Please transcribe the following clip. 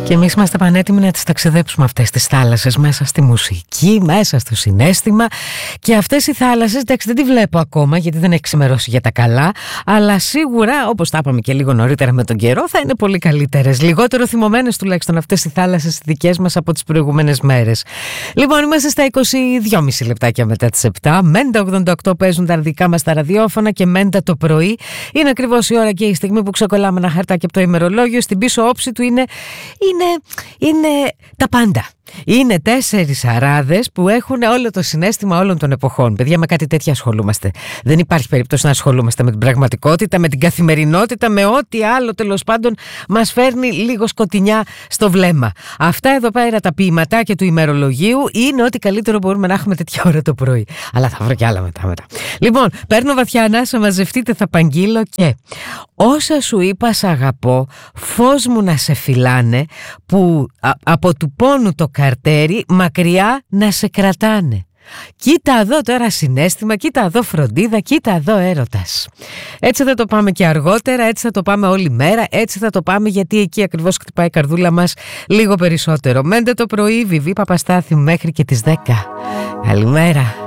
Και εμείς είμαστε πανέτοιμοι να τις ταξιδέψουμε αυτές τις θάλασσες μέσα στη μουσική, μέσα στο συναίσθημα. Και αυτές οι θάλασσες, εντάξει, δεν τη βλέπω ακόμα γιατί δεν έχει ξημερώσει για τα καλά, αλλά σίγουρα, όπως τα είπαμε και λίγο νωρίτερα με τον καιρό, θα είναι πολύ καλύτερες. Λιγότερο θυμωμένες τουλάχιστον αυτές οι θάλασσες δικές μας από τις προηγούμενες μέρες. Λοιπόν, είμαστε στα 22,5 λεπτάκια μετά τις 7. Μέντα 88 παίζουν τα δικά μας τα ραδιόφωνα και μέντα το πρωί. Είναι ακριβώς η ώρα και η στιγμή που ξεκολλάμε ένα χαρτάκι από το ημερολόγιο. Στην πίσω όψη του είναι τα πάντα. Είναι 4 αράδες που έχουν όλο το συναίσθημα όλων των εποχών. Παιδιά, με κάτι τέτοια ασχολούμαστε. Δεν υπάρχει περίπτωση να ασχολούμαστε με την πραγματικότητα, με την καθημερινότητα, με ό,τι άλλο τέλος πάντων μας φέρνει λίγο σκοτεινιά στο βλέμμα. Αυτά εδώ πέρα τα ποιηματάκια του ημερολογίου είναι ό,τι καλύτερο μπορούμε να έχουμε τέτοια ώρα το πρωί. Αλλά θα βρω κι άλλα μετά. Λοιπόν, παίρνω βαθιά ανάσα, μαζευτείτε, θα παγγείλω και όσα σου είπα σ' αγαπώ, φως μου να σε φυλάνε, που από του πόνου το καρτέρι μακριά να σε κρατάνε. Κοίτα εδώ τώρα συναίσθημα, κοίτα εδώ φροντίδα, κοίτα εδώ έρωτας. Έτσι θα το πάμε και αργότερα, έτσι θα το πάμε όλη μέρα, έτσι θα το πάμε γιατί εκεί ακριβώς χτυπάει η καρδούλα μας λίγο περισσότερο. Μέντε το πρωί, Βιβί Παπαστάθη μέχρι και τις 10. Καλημέρα.